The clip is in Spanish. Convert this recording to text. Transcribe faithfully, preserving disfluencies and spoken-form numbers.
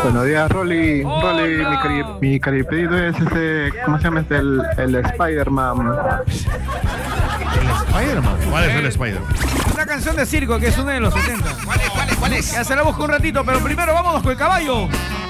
Buenos días, Rolly. Rolly, mi, cari mi caripedito es ese, ¿cómo se llama este? El, el Spider-Man. ¿El Spider-Man? ¿Cuál es el Spider-Man? Una canción de circo que es una de los setenta. ¿Cuál es? ¿Cuál es? ¿Cuál es? Ya se la busco un ratito, pero primero vámonos con el caballo.